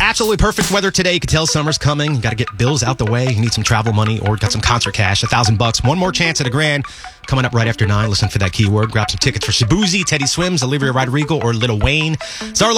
absolutely perfect weather today. You can tell summer's coming. You got to get bills out the way. You need some travel money or got some concert cash. $1,000. One more chance at $1,000 coming up right after 9. Listen for that keyword. Grab some tickets for Shabuzi, Teddy Swims, Olivia Rodrigo, or Lil Wayne. It's our